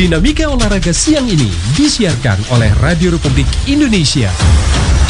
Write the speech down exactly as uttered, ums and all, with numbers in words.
Dinamika olahraga siang ini disiarkan oleh Radio Republik Indonesia.